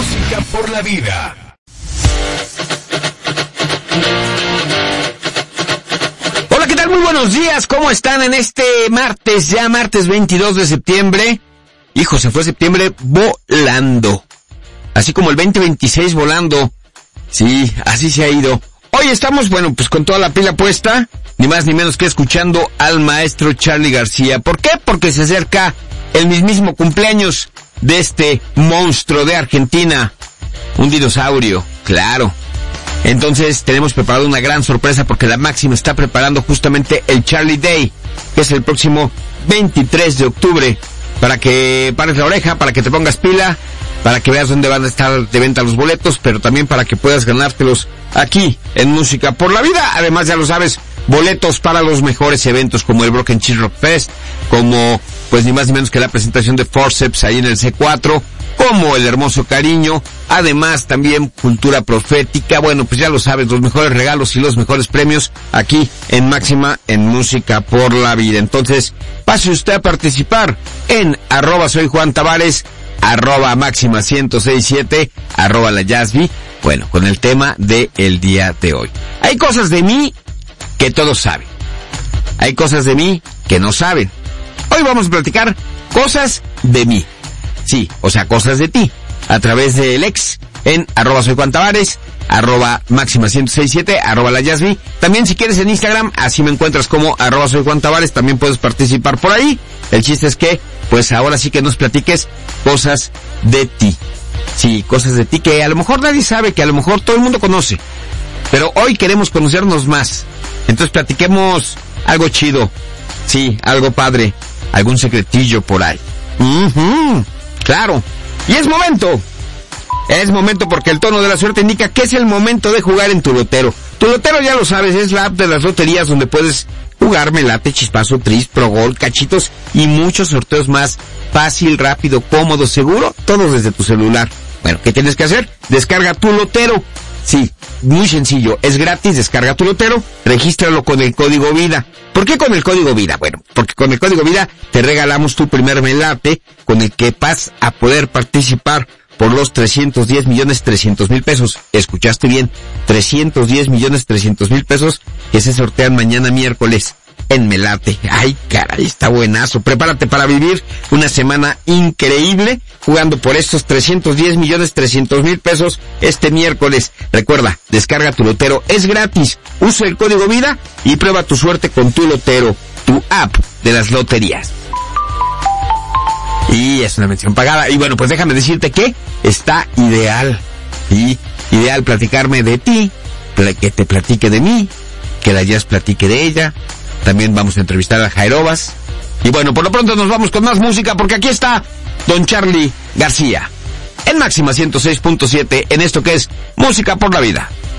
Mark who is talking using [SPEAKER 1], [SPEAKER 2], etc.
[SPEAKER 1] Música por la vida.
[SPEAKER 2] Hola, ¿qué tal? Muy buenos días, ¿cómo están en este martes? Ya martes 22 de septiembre. Hijo, se fue septiembre volando. Así como el 2026 volando. Sí, así se ha ido. Hoy estamos, bueno, pues con toda la pila puesta, ni más ni menos que escuchando al maestro Charly García. ¿Por qué? Porque se acerca el mismísimo cumpleaños de este monstruo de Argentina. Un dinosaurio, claro. Entonces tenemos preparado una gran sorpresa porque la Máxima está preparando justamente el Charly Day, que es el próximo 23 de octubre, para que pares la oreja, para que te pongas pila, para que veas dónde van a estar de venta los boletos, pero también para que puedas ganártelos aquí en Música por la Vida. Además, ya lo sabes, boletos para los mejores eventos como el Broken Cheese Rock Fest, como pues ni más ni menos que la presentación de Forceps ahí en el C4, como el Hermoso Cariño, además también cultura profética. Bueno, pues ya lo sabes, los mejores regalos y los mejores premios aquí en Máxima en Música por la Vida. Entonces, pase usted a participar en @soyjuantavares, @máxima1067, @la Yasby, bueno, con el tema de el día de hoy. Hay cosas de mí que todos saben. Hay cosas de mí que no saben. Hoy vamos a platicar cosas de mí. Sí, o sea, cosas de ti. A través del ex en @soyjuantavares, @máxima1067, @la Yasby. También si quieres en Instagram, así me encuentras como @soyjuantavares, también puedes participar por ahí. El chiste es que, pues ahora sí que nos platiques cosas de ti. Sí, cosas de ti que a lo mejor nadie sabe, que a lo mejor todo el mundo conoce. Pero hoy queremos conocernos más. Entonces platiquemos algo chido. Sí, algo padre. Algún secretillo por ahí. Claro. Y es momento porque el tono de la suerte indica que es el momento de jugar en tu lotero. Tu lotero, ya lo sabes, es la app de las loterías donde puedes jugar Melate, Chispazo, Tris, Progol, Cachitos y muchos sorteos más. Fácil, rápido, cómodo, seguro, todo desde tu celular. Bueno, ¿qué tienes que hacer? Descarga tu lotero. Sí, muy sencillo, es gratis, descarga tu lotero, regístralo con el código vida. ¿Por qué con el código vida? Bueno, porque con el código vida te regalamos tu primer melate con el que vas a poder participar por los 310.300.000 pesos. ¿Escuchaste bien? 310.300.000 pesos que se sortean mañana miércoles en Melate. Ay, caray, está buenazo. Prepárate para vivir una semana increíble jugando por estos 310.300.000 pesos este miércoles. Recuerda, descarga tu lotero, es gratis. Usa el código vida y prueba tu suerte con tu lotero, tu app de las loterías. Y es una mención pagada. Y bueno, pues déjame decirte que está ideal. Sí, ideal platicarme de ti, que te platique de mí, que la Jazz platique de ella. También vamos a entrevistar a Jairobas. Y bueno, por lo pronto nos vamos con más música porque aquí está Don Charly García en Máxima 106.7 en esto que es Música por la Vida.